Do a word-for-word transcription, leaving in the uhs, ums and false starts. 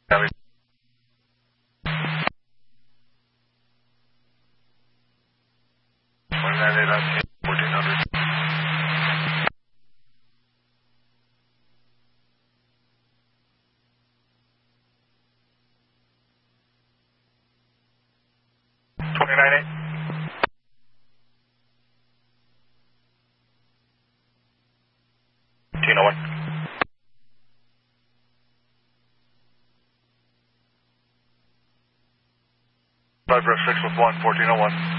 Copy. one nine eight on fourteen hundred. twenty-nine eight. Tino one. five six with one, fourteen oh one.